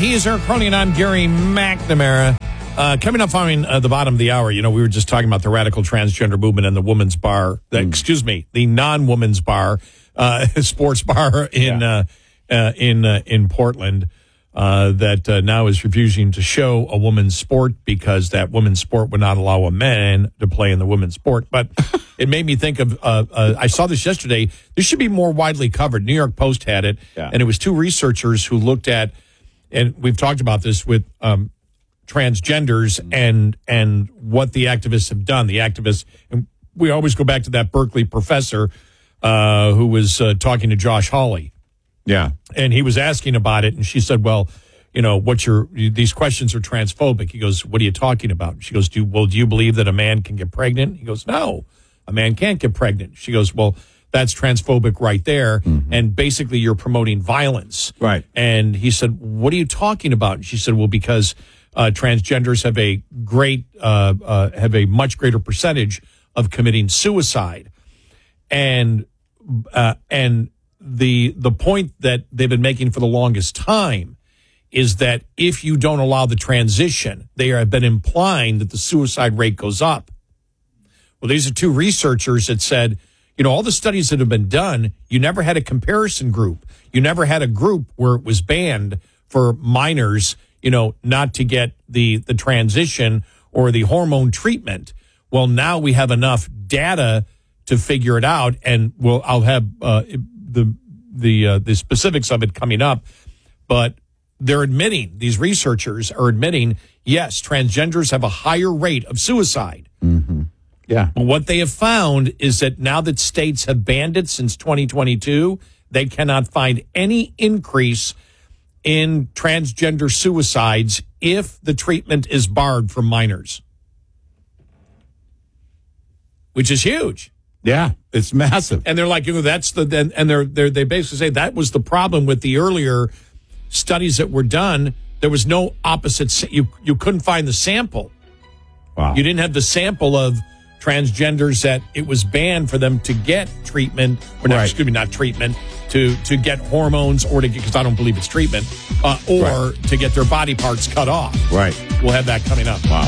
He is Eric Crowley, and I'm Gary McNamara. Coming up following the bottom of the hour, we were just talking about the radical transgender movement and the women's bar. The non-women's bar, sports bar in Portland that now is refusing to show a women's sport because that women's sport would not allow a man to play in the women's sport. But it made me think of, I saw this yesterday. This should be more widely covered. New York Post had it, and it was two researchers who looked at, and we've talked about this with transgenders and what the activists have done. The activists, and we always go back to that Berkeley professor who was talking to Josh Hawley. Yeah. And he was asking about it, and she said, well, these questions are transphobic. He goes, what are you talking about? She goes, do you believe that a man can get pregnant? He goes, no, a man can't get pregnant. She goes, well, that's transphobic right there. Mm-hmm. And basically you're promoting violence. Right. And he said, what are you talking about? And she said, well, because transgenders have a much greater percentage of committing suicide. And the point that they've been making for the longest time is that if you don't allow the transition, they have been implying that the suicide rate goes up. Well, these are two researchers that said, all the studies that have been done, you never had a comparison group. You never had a group where it was banned for minors, not to get the transition or the hormone treatment. Well, now we have enough data to figure it out, and I'll have the specifics of it coming up. But they're admitting, these researchers are admitting, yes, transgenders have a higher rate of suicide. Mm-hmm. Yeah. But what they have found is that now that states have banned it since 2022, they cannot find any increase in transgender suicides if the treatment is barred from minors, which is huge. Yeah, it's massive. And they're like, that's they basically say that was the problem with the earlier studies that were done. There was no opposite. You couldn't find the sample. Wow. You didn't have the sample of transgenders that it was banned for them to get treatment, or not, excuse me, not treatment, to get hormones, or to get, because I don't believe it's treatment, or to get their body parts cut off. Right. We'll have that coming up. Wow.